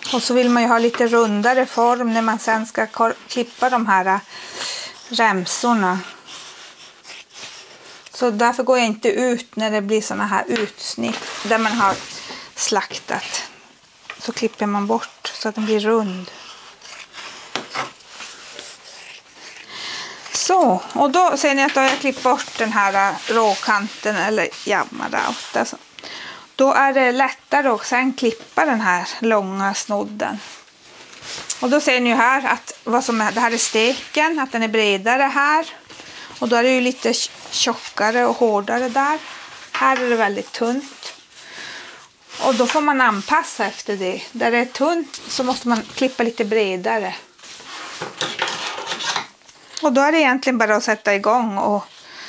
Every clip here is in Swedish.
Och så vill man ju ha lite rundare form när man sen ska klippa de här remsorna. Så därför går jag inte ut när det blir såna här utsnitt där man har slaktat. Så klipper man bort så att den blir rund. Så, och då ser ni att då har jag klippt bort den här råkanten eller jammarna. Alltså. Då är det lättare att sen klippa den här långa snodden. Och då ser ni ju här att det här är steken, att den är bredare här. Och då är det ju lite tjockare och hårdare där. Här är det väldigt tunt. Och då får man anpassa efter det. Där det är tunt så måste man klippa lite bredare. Och då är det egentligen bara att sätta igång och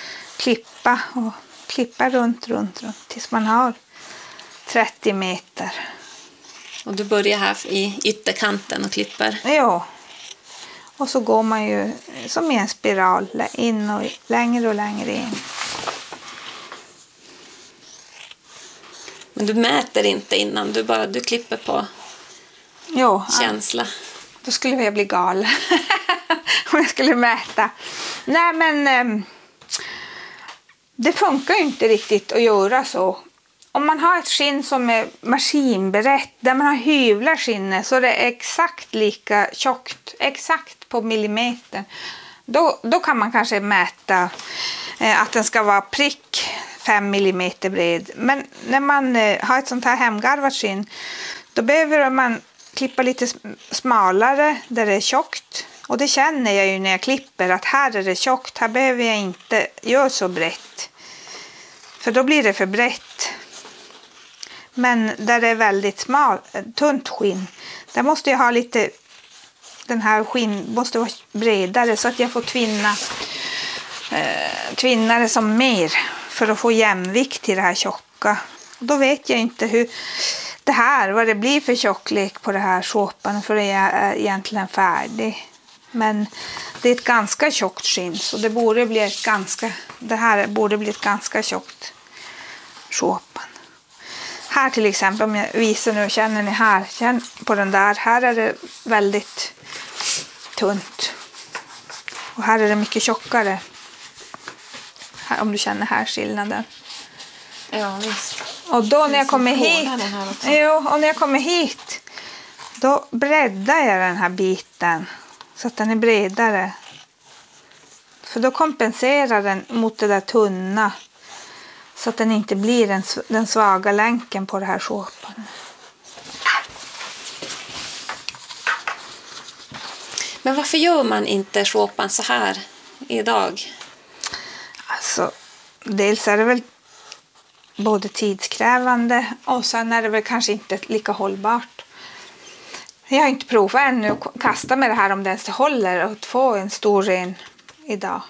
klippa runt tills man har 30 meter. Och du börjar här i ytterkanten och klipper? Ja. Och så går man ju som i en spiral in och längre in. Men du mäter inte innan, du klipper på känsla? Då skulle jag bli galen om jag skulle mäta. Nej, men det funkar ju inte riktigt att göra så. Om man har ett skinn som är maskinberett, där man har hyvlat skinnet så det är exakt lika tjockt, exakt på millimetern. Då kan man kanske mäta att den ska vara prick 5 millimeter bred. Men när man har ett sånt här hemgarvat skinn, då behöver man klippa lite smalare där det är tjockt. Och det känner jag ju när jag klipper att här är det tjockt, här behöver jag inte göra så brett. För då blir det för brett. Men där det är väldigt tunt skinn, där måste jag ha lite, den här skinn måste vara bredare så att jag får tvinna det som mer för att få jämvikt till det här tjocka. Och då vet jag inte vad det blir för tjocklek på det här såpan för det är egentligen färdig. Men det är ett ganska tjockt skinn så det här borde bli ett ganska tjockt såpan. Här till exempel, om jag visar nu, känner ni här, känn på den där, här är det väldigt tunt. Och här är det mycket tjockare. Här, om du känner här skillnaden. Ja, visst. Och då när jag kommer hit, då breddar jag den här biten så att den är bredare. För då kompenserar den mot det där tunna. Så att den inte blir den svaga länken på det här såpan. Men varför gör man inte såpan så här idag? Alltså, dels är det väl både tidskrävande och sen är det väl kanske inte lika hållbart. Jag har inte provat ännu att kasta med det här om det ens håller och få en stor ren idag.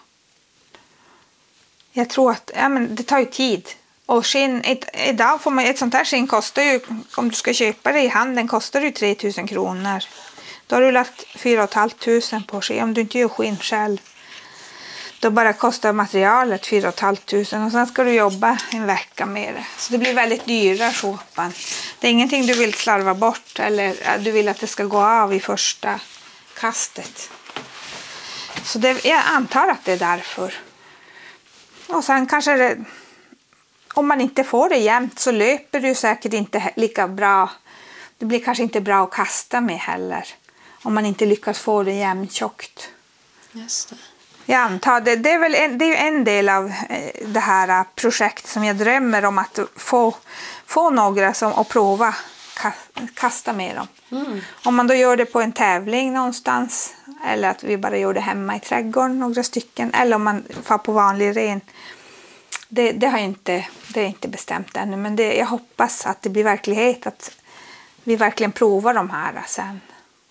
Jag tror att det tar ju tid. Och idag får man ett sånt här skinn kostar ju, om du ska köpa det i handeln kostar det 3 000 kronor. Då har du lagt 4 500 på skinn om du inte gör skinn själv. Då bara kostar materialet 4 500 och sen ska du jobba en vecka med det. Så det blir väldigt dyra såpan. Det är ingenting du vill slarva bort eller du vill att det ska gå av i första kastet. Så jag antar att det är därför. Och sen kanske om man inte får det jämnt så löper det ju säkert inte lika bra. Det blir kanske inte bra att kasta med heller. Om man inte lyckas få det jämnt tjockt. Just det. Jag antar det. Det är ju en del av det här projektet som jag drömmer om att få några som att prova kasta med dem. Mm. Om man då gör det på en tävling någonstans eller att vi bara gör det hemma i trädgården några stycken eller om man får på vanlig ren. Det är inte bestämt ännu men jag hoppas att det blir verklighet att vi verkligen provar de här sen.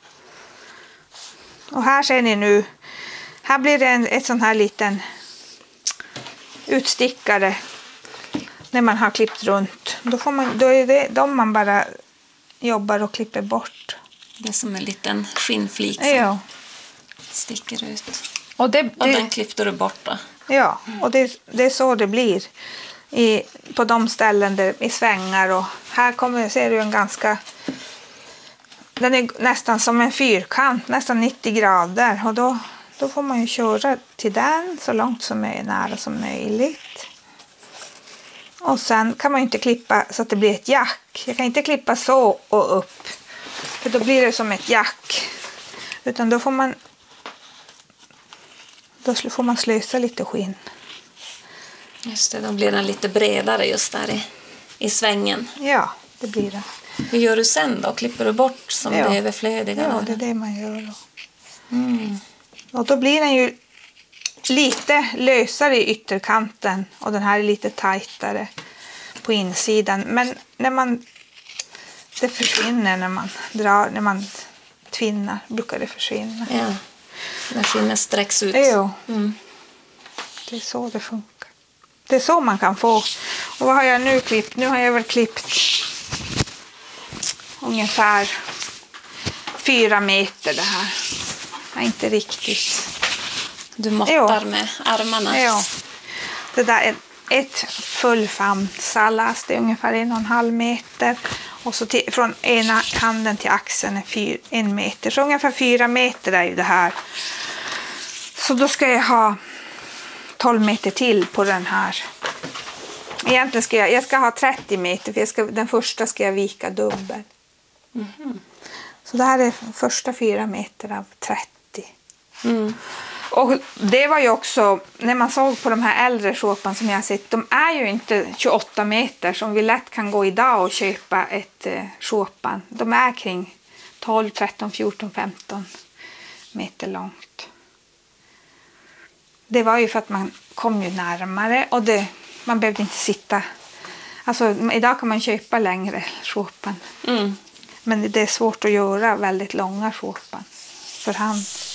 Och här ser ni nu, här blir det ett sån här liten utstickare när man har klippt runt. Då är det de man bara jobbar och klipper bort. Det är som en liten skinnflik som sticker ut. Och den klippte du bort då? Ja, och det är så det blir på de ställen där i svängar. Och här ser du en ganska den är nästan som en fyrkant, nästan 90 grader. Och då får man ju köra till den så långt som är nära som möjligt. Och sen kan man ju inte klippa så att det blir ett jack. Jag kan inte klippa så och upp. För då blir det som ett jack. Utan då får man slösa lite skinn. Just det, då blir den lite bredare just där i svängen. Ja, det blir det. Hur gör du sen då? Klipper du bort som det överflödiga? Ja, det är det man gör då. Och då blir den ju lite lösare i ytterkanten och den här är lite tajtare på insidan. Men det försvinner när man tvinnar, brukar det försvinna. Ja, när skinnet sträcks ut. Jo. Det är så det funkar. Det är så man kan få. Och vad har jag nu klippt? Nu har jag väl klippt ungefär 4 meter det här. Nej, inte riktigt. Du måttar med armarna. Ja. Det där är ett fullfamn salas. Det är ungefär 1,5 meter. Och så från ena handen till axeln är 1 meter. Så ungefär 4 meter är ju det här. Så då ska jag ha 12 meter till på den här. Egentligen ska jag ska ha 30 meter. För den första ska jag vika dubbel. Så det här är första 4 meter av 30. Och det var ju också, när man såg på de här äldre shorpan som jag har sett, de är ju inte 28 meter som vi lätt kan gå idag och köpa ett shorpan. De är kring 12, 13, 14, 15 meter långt. Det var ju för att man kom ju närmare och man behövde inte sitta. Alltså idag kan man köpa längre shorpan. Men det är svårt att göra väldigt långa shorpan för hand.